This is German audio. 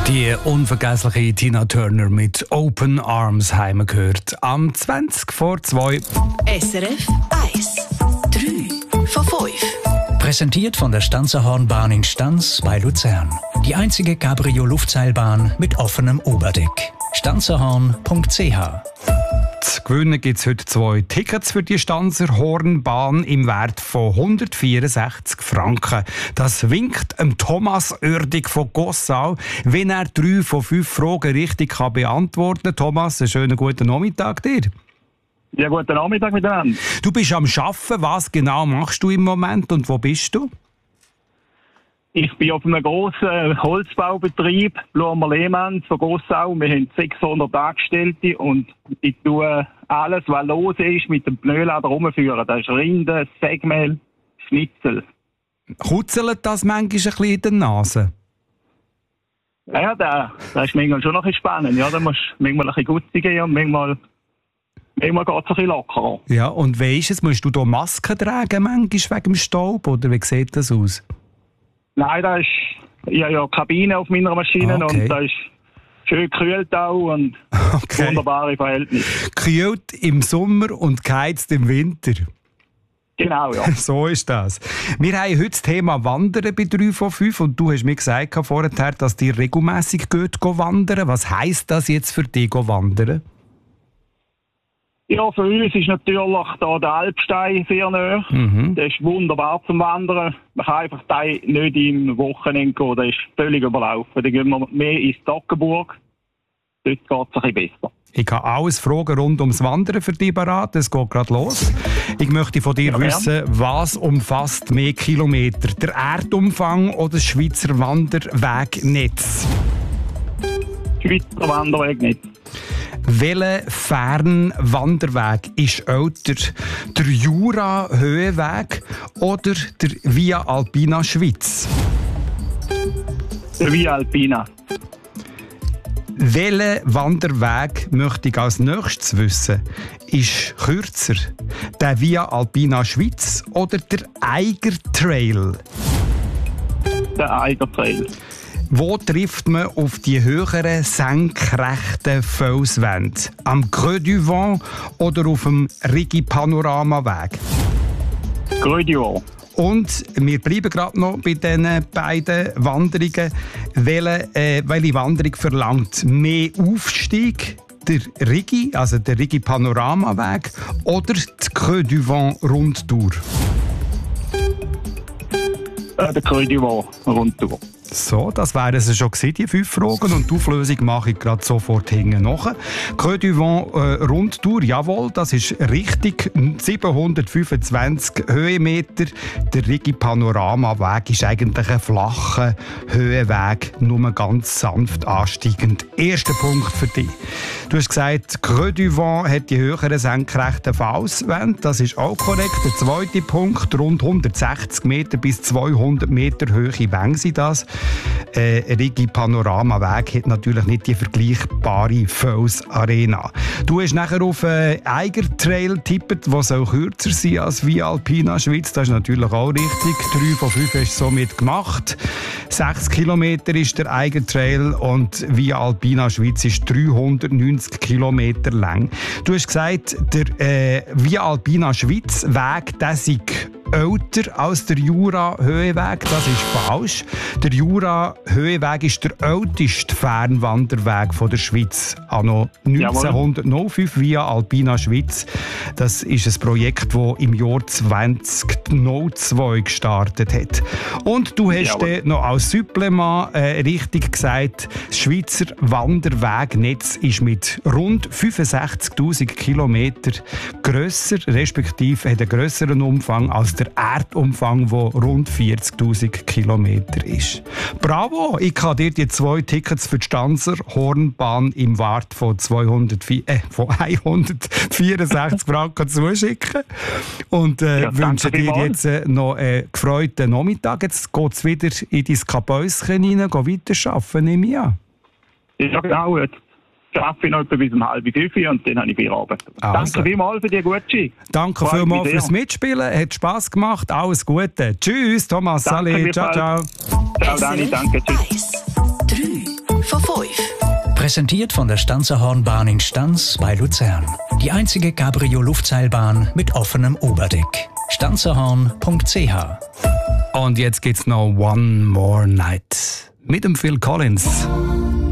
Die unvergessliche Tina Turner mit Open Arms haben wir gehört. Am 20 vor 2. SRF 1. 3 von 5. Präsentiert von der Stanzerhornbahn in Stanz bei Luzern. Die einzige Cabrio-Luftseilbahn mit offenem Oberdeck. stanzerhorn.ch. Zu gewinnen gibt es heute 2 Tickets für die Stanzerhornbahn im Wert von 164 Franken. Das winkt Thomas Oerdig von Gossau, wenn er 3 von 5 Fragen richtig kann beantworten kann. Thomas, einen schönen guten Nachmittag dir. Ja, guten Nachmittag miteinander. Du bist am Arbeiten. Was genau machst du im Moment und wo bist du? Ich bin auf einem grossen Holzbaubetrieb, Blumer-Lehmann von Gossau. Wir haben 600 Angestellte und ich tue alles, was los ist, mit dem Pneulader rumführen. Das ist Rinde, Sägemehl, Schnitzel. Kutzelt das manchmal ein bisschen in der Nase? Ja, das ist manchmal schon noch ein bisschen spannend. Ja, da musst du manchmal ein bisschen Gutzi gehen und manchmal geht es ein bisschen lockerer. Ja, und wie ist es? Musst du da Masken tragen manchmal wegen dem Staub? Oder wie sieht das aus? Nein, da ist ja Kabine auf meiner Maschine und da ist schön gekühlt auch und wunderbare Verhältnisse. Gekühlt im Sommer und geheizt im Winter. Genau, ja. So ist das. Wir haben heute das Thema Wandern bei 3 von 5 und du hast mir gesagt vorher, dass dir regelmässig geht wandern. Was heisst das jetzt für dich, wandern? Ja, für uns ist natürlich da der Alpstein sehr nahe. Der ist wunderbar zum Wandern. Man kann einfach da nicht im Wochenende gehen, der ist völlig überlaufen. Dann gehen wir mehr ins Toggenburg. Dort geht es ein bisschen besser. Ich habe alles Fragen rund ums Wandern für dich parat. Es geht gerade los. Ich möchte von dir wissen, was umfasst mehr Kilometer? Der Erdumfang oder das Schweizer Wanderwegnetz? Schweizer Wanderwegnetz. Welcher Fernwanderweg ist älter? Der Jura-Höhenweg oder der Via Alpina Schweiz? Der Via Alpina. Welcher Wanderweg möchte ich als nächstes wissen? Ist kürzer der Via Alpina Schweiz oder der Eiger Trail? Der Eiger Trail. Wo trifft man auf die höheren senkrechten Felswände? Am Creux du Vent oder auf dem Rigi Panoramaweg? Creux du Vent. Und wir bleiben gerade noch bei diesen beiden Wanderungen. Welche Wanderung verlangt mehr Aufstieg? Der Rigi, also der Rigi Panoramaweg oder die Creux du Vent Rundtour? Der Creux du Vent Rundtour. So, das wären es schon gewesen, die 5 Fragen. Und die Auflösung mache ich gerade sofort hinten nach. Creux du Vent Rundtour, jawohl, das ist richtig. 725 Höhenmeter. Der Rigi Panoramaweg ist eigentlich ein flacher Höhenweg, nur ganz sanft ansteigend. Erster Punkt für dich. Du hast gesagt, Creux du Vent hat die höheren senkrechten Felswände. Das ist auch korrekt. Der zweite Punkt, rund 160 Meter bis 200 Meter Höhe Wänge sind das. Rigi Panoramaweg hat natürlich nicht die vergleichbare Felsarena. Du hast nachher auf Eiger Trail getippt, der soll kürzer sein als Via Alpina Schweiz. Das ist natürlich auch richtig. 3 von 5 hast du somit gemacht. 6 Kilometer ist der Eiger Trail und Via Alpina Schweiz ist 390 Kilometer lang. Du hast gesagt, der Via Alpina Schweiz Weg, der sei älter als der Jura-Höhenweg. Das ist falsch. Der Jura-Höhenweg ist der älteste Fernwanderweg der Schweiz. Anno 1905 via Alpina Schweiz. Das ist ein Projekt, das im Jahr 2002 gestartet hat. Und du hast noch als Supplement richtig gesagt, das Schweizer Wanderwegnetz ist mit rund 65'000 Kilometern grösser, respektive hat einen grösseren Umfang als der Erdumfang, der rund 40'000 Kilometer ist. Bravo! Ich kann dir die 2 Tickets für die Stanzerhornbahn im Wert von 164 Franken zuschicken. Und wünsche dir jetzt noch einen gefreuten Nachmittag. Jetzt geht es wieder in dein Kabäuschen rein, weiter arbeiten, nehme ich an. Ja, genau. Jetzt arbeite ich noch bis um 4:30 und dann habe ich Feierabend. Also. Danke vielmals für die Gutscheine. Danke vielmals fürs Mitspielen. Hat Spass gemacht. Alles Gute. Tschüss, Thomas. Salut. Ciao, ciao. Ciao, Dani. Danke. Tschüss. 3 von 5. Präsentiert von der Stanzerhornbahn in Stanz bei Luzern. Die einzige Cabrio-Luftseilbahn mit offenem Oberdeck. stanzerhorn.ch. Und jetzt geht's noch One More Night mit dem Phil Collins.